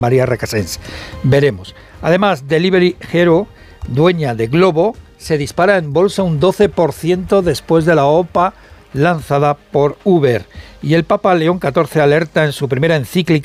María Recasens. Veremos. Además, Delivery Hero, dueña de Glovo, se dispara en bolsa un 12% después de la OPA lanzada por Uber. Y el Papa León XIV alerta en su primera encíclica